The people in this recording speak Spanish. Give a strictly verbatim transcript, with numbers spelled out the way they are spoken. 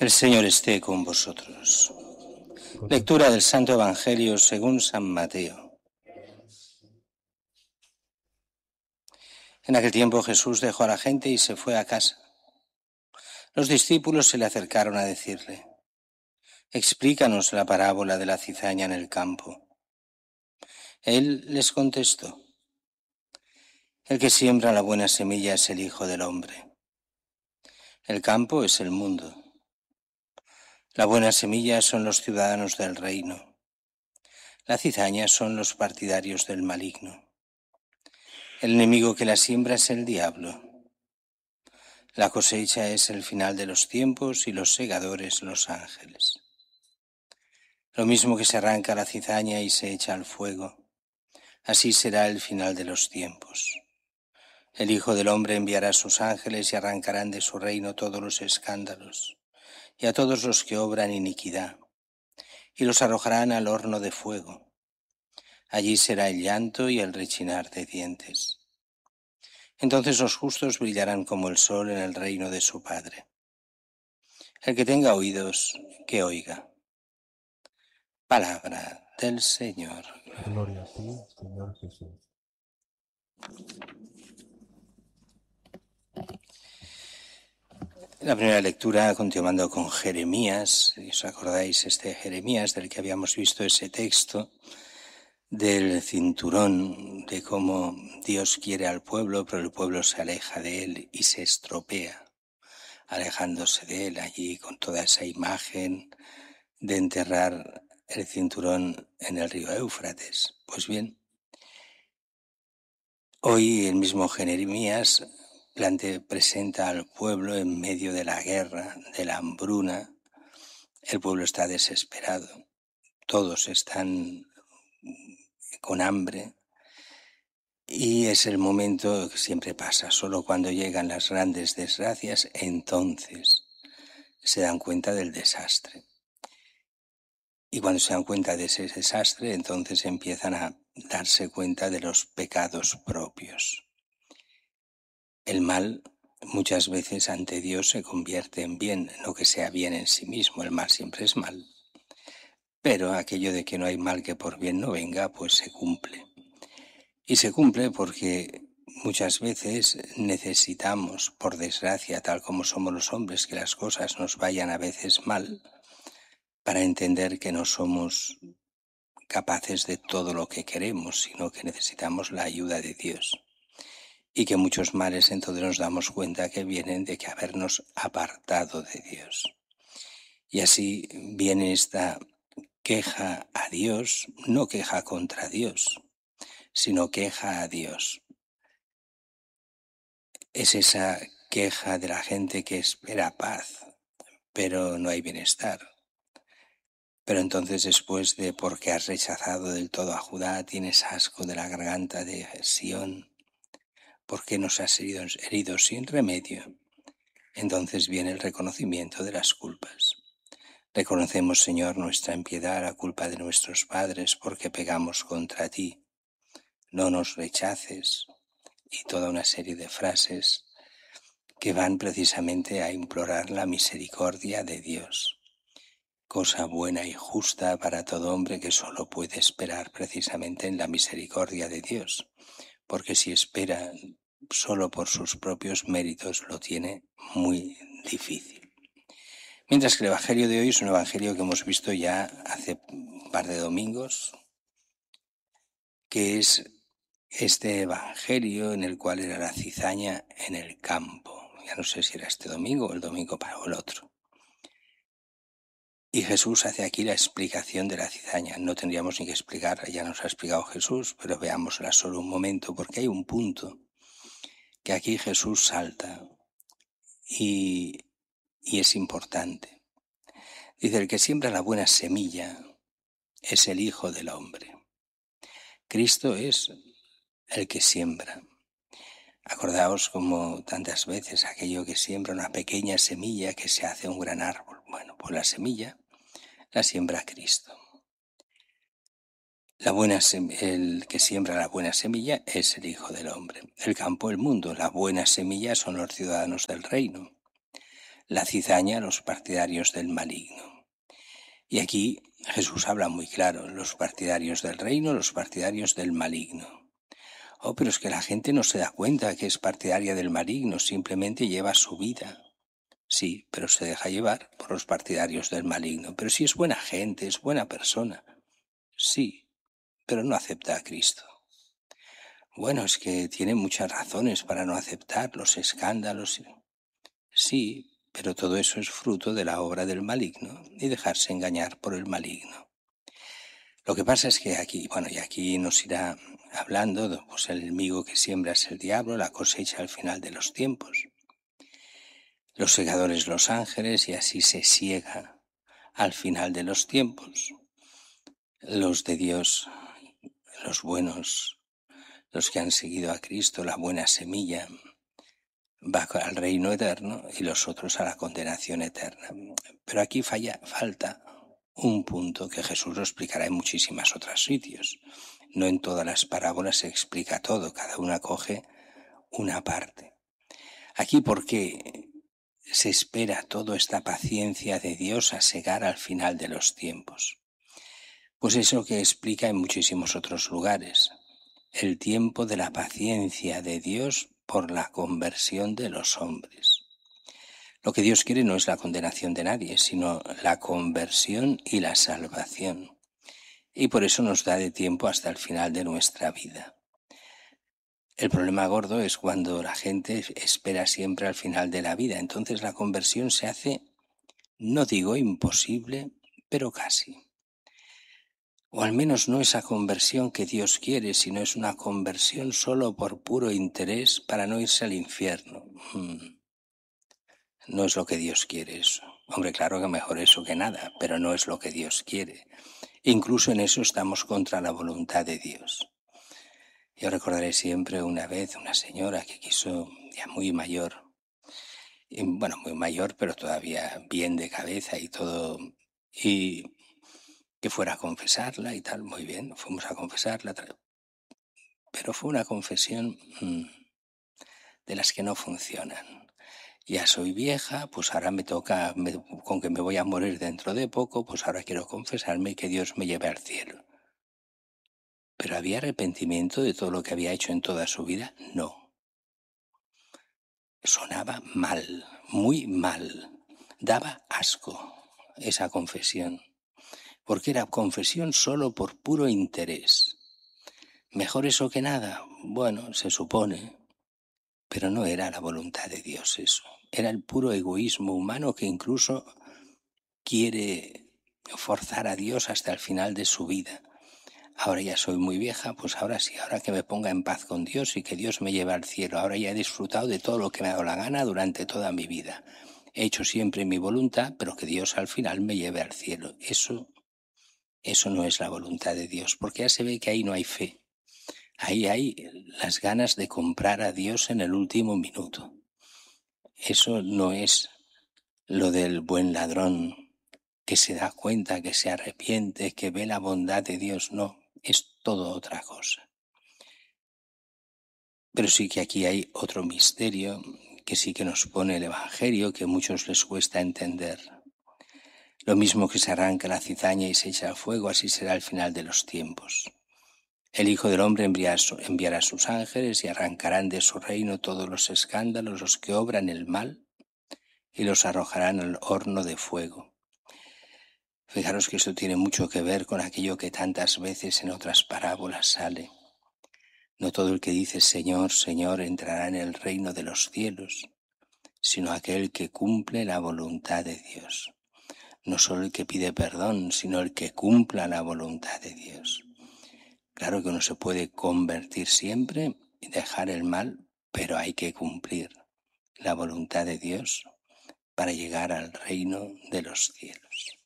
El Señor esté con vosotros. Lectura del Santo Evangelio según San Mateo. En aquel tiempo Jesús dejó a la gente y se fue a casa. Los discípulos se le acercaron a decirle: «Explícanos la parábola de la cizaña en el campo». Él les contestó: «El que siembra la buena semilla es el Hijo del Hombre. El campo es el mundo. La buena semilla son los ciudadanos del reino. La cizaña son los partidarios del maligno. El enemigo que la siembra es el diablo. La cosecha es el final de los tiempos y los segadores los ángeles. Lo mismo que se arranca la cizaña y se echa al fuego, así será el final de los tiempos. El Hijo del Hombre enviará a sus ángeles y arrancarán de su reino todos los escándalos y a todos los que obran iniquidad, y los arrojarán al horno de fuego. Allí será el llanto y el rechinar de dientes. Entonces los justos brillarán como el sol en el reino de su Padre. El que tenga oídos, que oiga». Palabra del Señor. Gloria a ti, Señor Jesús. La primera lectura, continuando con Jeremías, si os acordáis, este Jeremías del que habíamos visto ese texto del cinturón, de cómo Dios quiere al pueblo, pero el pueblo se aleja de él y se estropea, alejándose de él allí con toda esa imagen de enterrar el cinturón en el río Éufrates. Pues bien, hoy el mismo Jeremías plante, presenta al pueblo en medio de la guerra, de la hambruna. El pueblo está desesperado, todos están con hambre y es el momento que siempre pasa, solo cuando llegan las grandes desgracias, entonces se dan cuenta del desastre. Y cuando se dan cuenta de ese desastre, entonces empiezan a darse cuenta de los pecados propios. El mal muchas veces ante Dios se convierte en bien, no que sea bien en sí mismo, el mal siempre es mal. Pero aquello de que no hay mal que por bien no venga, pues se cumple. Y se cumple porque muchas veces necesitamos, por desgracia, tal como somos los hombres, que las cosas nos vayan a veces mal, para entender que no somos capaces de todo lo que queremos, sino que necesitamos la ayuda de Dios. Y que muchos males entonces nos damos cuenta que vienen de que habernos apartado de Dios. Y así viene esta queja a Dios, no queja contra Dios, sino queja a Dios. Es esa queja de la gente que espera paz, pero no hay bienestar. Pero entonces, después de porque has rechazado del todo a Judá, tienes asco de la garganta de Sión, porque nos has herido, herido sin remedio. Entonces viene el reconocimiento de las culpas. Reconocemos, Señor, nuestra impiedad, la culpa de nuestros padres, porque pegamos contra ti. No nos rechaces. Y toda una serie de frases que van precisamente a implorar la misericordia de Dios. Cosa buena y justa para todo hombre que solo puede esperar precisamente en la misericordia de Dios, porque si espera solo por sus propios méritos lo tiene muy difícil. Mientras que el Evangelio de hoy es un Evangelio que hemos visto ya hace un par de domingos, que es este Evangelio en el cual era la cizaña en el campo. Ya no sé si era este domingo o el domingo para o el otro. Y Jesús hace aquí la explicación de la cizaña. No tendríamos ni que explicarla, ya nos ha explicado Jesús, pero veámosla solo un momento, porque hay un punto que aquí Jesús salta y, y es importante. Dice: el que siembra la buena semilla es el Hijo del Hombre. Cristo es el que siembra. Acordaos como tantas veces aquello que siembra una pequeña semilla que se hace un gran árbol. Bueno, pues la semilla la siembra Cristo. La buena el que siembra la buena semilla es el Hijo del Hombre. El campo, el mundo. La buena semilla son los ciudadanos del reino. la cizaña a los partidarios del maligno. Y aquí Jesús habla muy claro, los partidarios del reino, los partidarios del maligno. Oh, pero es que la gente no se da cuenta que es partidaria del maligno, simplemente lleva su vida. Sí, pero se deja llevar por los partidarios del maligno. Pero si es buena gente, es buena persona. Sí, pero no acepta a Cristo. Bueno, es que tiene muchas razones para no aceptar los escándalos. Sí, pero todo eso es fruto de la obra del maligno y dejarse engañar por el maligno. Lo que pasa es que aquí, bueno, y aquí nos irá hablando, pues el enemigo que siembra es el diablo, la cosecha al final de los tiempos. Los segadores los ángeles, y así se siega al final de los tiempos. Los de Dios, los buenos, los que han seguido a Cristo, la buena semilla, va al reino eterno y los otros a la condenación eterna. Pero aquí falla, falta un punto que Jesús lo explicará en muchísimos otros sitios. No en todas las parábolas se explica todo, cada una coge una parte. Aquí, ¿por qué se espera toda esta paciencia de Dios a segar al final de los tiempos? Pues eso que explica en muchísimos otros lugares. El tiempo de la paciencia de Dios por la conversión de los hombres. Lo que Dios quiere no es la condenación de nadie, sino la conversión y la salvación. Y por eso nos da de tiempo hasta el final de nuestra vida. El problema gordo es cuando la gente espera siempre al final de la vida. Entonces la conversión se hace, no digo imposible, pero casi. O al menos no esa conversión que Dios quiere, sino es una conversión solo por puro interés para no irse al infierno. Hmm. No es lo que Dios quiere eso. Hombre, claro que mejor eso que nada, pero no es lo que Dios quiere. Incluso en eso estamos contra la voluntad de Dios. Yo recordaré siempre una vez una señora que quiso, ya muy mayor, y, bueno, muy mayor, pero todavía bien de cabeza y todo, y que fuera a confesarla y tal, muy bien, fuimos a confesarla, pero fue una confesión mmm, de las que no funcionan. Ya soy vieja, pues ahora me toca, me, con que me voy a morir dentro de poco, pues ahora quiero confesarme y que Dios me lleve al cielo. ¿Pero había arrepentimiento de todo lo que había hecho en toda su vida? No. Sonaba mal, muy mal. Daba asco esa confesión, porque era confesión solo por puro interés. ¿Mejor eso que nada? Bueno, se supone, pero no era la voluntad de Dios eso. Era el puro egoísmo humano que incluso quiere forzar a Dios hasta el final de su vida. Ahora ya soy muy vieja, pues ahora sí, ahora que me ponga en paz con Dios y que Dios me lleve al cielo. Ahora ya he disfrutado de todo lo que me ha dado la gana durante toda mi vida. He hecho siempre mi voluntad, pero que Dios al final me lleve al cielo. Eso, eso no es la voluntad de Dios, porque ya se ve que ahí no hay fe. Ahí hay las ganas de comprar a Dios en el último minuto. Eso no es lo del buen ladrón que se da cuenta, que se arrepiente, que ve la bondad de Dios. No, es todo otra cosa. Pero sí que aquí hay otro misterio que sí que nos pone el Evangelio, que a muchos les cuesta entender. Lo mismo que se arranca la cizaña y se echa al fuego, así será al final de los tiempos. El Hijo del Hombre enviará a sus ángeles y arrancarán de su reino todos los escándalos, los que obran el mal, y los arrojarán al horno de fuego. Fijaros que esto tiene mucho que ver con aquello que tantas veces en otras parábolas sale. No todo el que dice Señor, Señor entrará en el reino de los cielos, sino aquel que cumple la voluntad de Dios. No solo el que pide perdón, sino el que cumpla la voluntad de Dios. Claro que uno se puede convertir siempre y dejar el mal, pero hay que cumplir la voluntad de Dios para llegar al reino de los cielos.